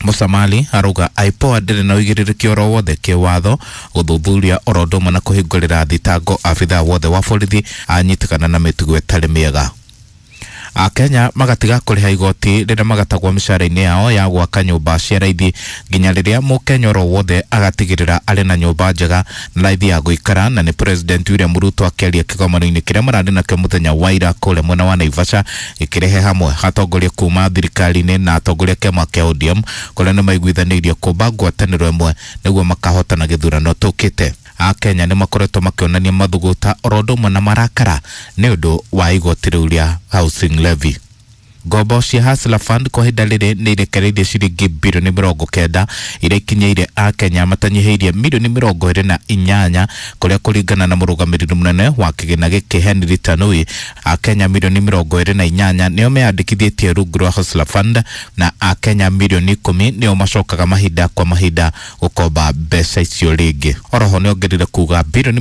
Musamali aruga IPOA ndiri na uigĩrĩrĩki oro wothe kĩwatho gũthuthuria oro ndũmwe na kũhingũrĩra thitango abithaa wothe wa borithi anyitikana na mĩtugo ĩtarĩ mĩega. Akenya magatiga kũrĩha igoti rĩrĩa magatagwo mĩcara-inĩ yao ya gwaka nyũmba cia raithi nginya rĩrĩa mũkenya oro wothe agatigĩrĩra arĩ na nyũmba njega na raithi ya gũikara. Na nĩ President William Ruto akĩaria kĩgomano-inĩ kĩrĩa mararĩ nakĩo mũthenya wa ira kũrĩa mwena wa Naivasha, gĩkĩrehe hamwe atongoria kuma thirikari-inĩ na atongoria kĩama kĩa ODM kũrĩa nĩ maiguithanĩirie kũmba ngwatanĩro ĩmwe nĩguo makahotana gĩthurano tũkĩte. Akenya nĩ makoretwo makĩonania mathuguta oro ndũmwe na marakara nĩ ũndũ wa igoti rĩu rĩa housing levy. Ngombo cia Hustler Fund kwa ihinda rĩrĩ nĩ irekereirie ciringi birioni 90 iria ikinyĩire Akenya matanyihĩirie milioni 28 kũrĩa kũringana na mũrũgamĩrĩri mũnene wa kĩgĩna gĩkĩ Henry Tanui. Akenya milioni 28 nĩo meyandĩkithĩtie rungu rwa Hustler Fund na Akenya milioni 10 nĩo macokaga mahinda kwa mahinda gũkomba mbeca icio rĩngĩ. Oroho nĩ ongerire kuga birioni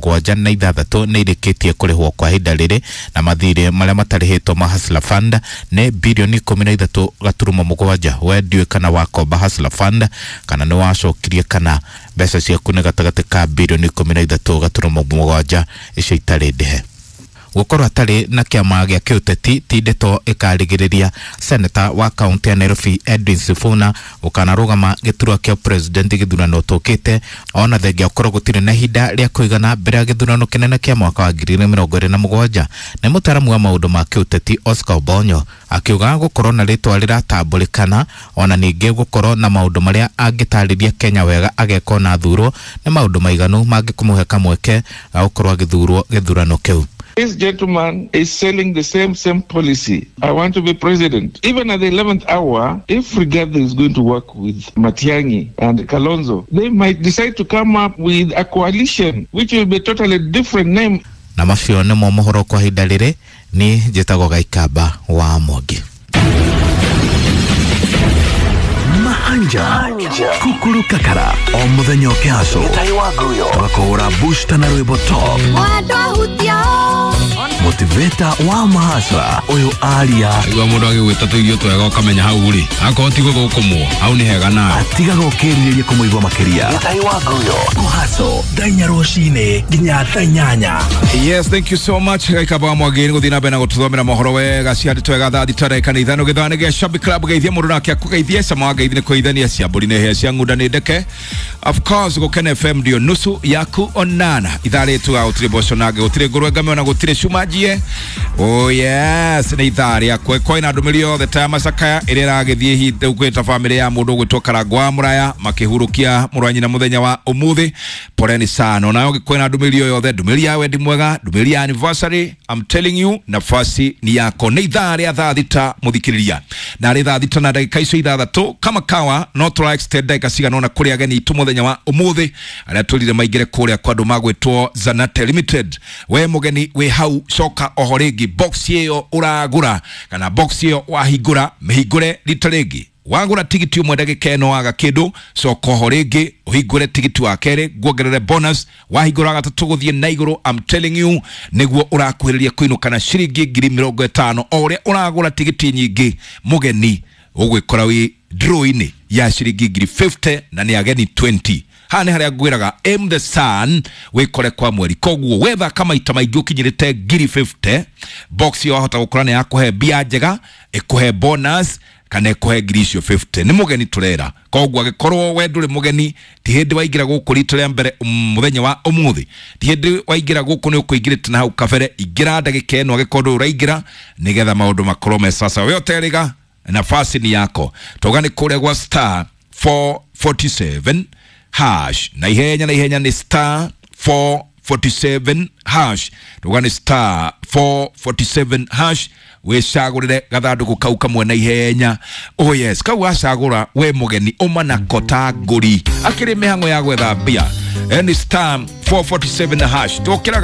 76 nĩ irĩkĩtie kũrĩhwo kwa ihinda rĩrĩ na mathirĩ marĩa matarĩhĩtwo ma Hustler Fund ne birioni 13.7 wendiwe kana wakomba Hustler Fund kana nĩ wacokirie kana mbeca ciaku nĩ gatagatĩ ka birioni 13.7 icio itarĩ ndĩhe. Gũkorwo atarĩ na kĩama gĩa kĩũteti ti ndeto ĩkarigĩrĩria Senator wa kaunti ya Nairobi Edwin Sifuna ũkanarũgama gĩturwa kĩa president gĩthurano tũkĩte ona thengia ũkorwo gũtirĩ na ihinda rĩa kũigana mbere ya gĩthurano kĩnene kĩa mwaka wa 2027. Nĩ mũtaramu wa maũndũ ma kĩũteti Oscar Obonyo akiuga gũkorwo na rĩtwa rĩratambũrĩkana ona ningĩ gũkorwo na maũndũ marĩa angĩtarĩria Kenya wega ageka na thurwo nĩ maũndũ maiganu mangĩkũmũhe kamweke gũkorwo agĩthurwo gĩthurano kĩu. This gentleman is selling the same policy. I want to be president. Even at the 11th hour, if Rigathi is going to work with Matiang'i and Kalonzo, they might decide to come up with a coalition, which will be a totally different name. Na macio nĩ mohoro kwa ihinda rĩrĩ, ni njĩtagwo Gaikamba wa Mwangi. Mahanja Kukuru Kakara o mũthenya ũkĩhaco twakũhũra booster na rwĩmbo top motivator wa mahasra ũyũ aria igwa mũndũ agĩgwĩta tũirio twega ũkamenya hau ũrĩ akorwo tigwo gũkũmwo hau nĩ hega nawe atigaga ũkĩrirĩria kũmũigua makĩria mũhaco ndainya rũcinĩ nginya thaa 8. Yes, thank you so much. Gaikamba wa Mwangi nĩ gũthiĩ na mbere na gũtũthomera mohoro wega ciandĩtwo wega thaa 3:30 gĩthano gĩa Shabby Club geithia mũndũ nake akũgeithie sama geithia kũithania cia mbũri nĩ hĩa cia ngunda nĩ ndeke. Of course Gũkena FM ndio nusu yaku onana itharĩtu au triboco nage gũtirĩ ngũrwe ngame ona gũtirĩ shumajie. Oh yes, nĩ itharĩa kwekoi na ndũmĩrĩri yothe ta macakaya ĩrĩa ĩragĩthiĩ hinde ũkwĩta family ya mũndũ gwĩtwo Karangwa Muraya makĩhurũkia mũrwanyi na mũthenya wa ũmũthĩ. Poreni sana onayo gĩkoi na ndũmĩrĩri yothe ndũmĩrĩri ya wendi mwega ndũmĩrĩri ya anniversary. I'm telling you nafasi ni yako. Nĩ itharĩa thaa 3 mũthikĩrĩria na rĩ thaa 3 na dakika icio 6 kama kawa no to extend dakika cigana ona kũrĩa ageni itu mũthenya wa ũmũthĩ arĩa tũrire maingĩre kũrĩa kwa andũ magwĩtwo Zanate Limited. We mũgeni we hau coka oho rĩngĩ box ĩyo ũragũra kana box ĩyo wahingũra mĩhingũre rita rĩngĩ wagũra tigiti ũmwe ndagĩka ĩno waga kĩndũ coka oho rĩngĩ ũhingũre tigiti wa kerĩ guongerere bonus wahingũra gatatũ gũthiĩ na igũrũ. I'm telling you nĩguo ũrakuhĩrĩria kũinũka na ciringi 50,000 o ũrĩa ũragũra tigiti nyingĩ mũgeni ũgwĩkora wĩ draw-inĩ ya ciringi 50,000 na nĩ ageni 20. Hane harĩa ngwĩraga aim the sun wĩkore kwa mweri koguo wetha kama ita maingĩ ũkinyĩrĩte 50,000 box yo hota gũkora nĩ yakũhe bia njega ĩkũhe bonus kana ĩkũhe ngiri icio 50. Nĩ mũgeni tũrera koguo agĩkorwo we ndũrĩ mũgeni ti hĩndĩ waingĩra gũkũ rita rĩa mbere mũthenya wa ũmũthĩ ti hĩndĩ waingĩra gũkũ nĩ ũkũingĩrĩte na hau kabere ingĩra ndagĩka ĩno agĩkorwo ũraingĩra nĩgetha maũndũ makorwo me sasa we ũteriga nafasi ni yako togani kũrĩa gwa star 447 hash na ihenya ni star 447 hash togani star 447 hash we shagurire gathanduku kau kamwe na ihenya. Oh yes, kau ashagura we mũgeni umana kota nguri akĩrĩ mĩhango ya gwetha mbia. Any star 447 hash tokira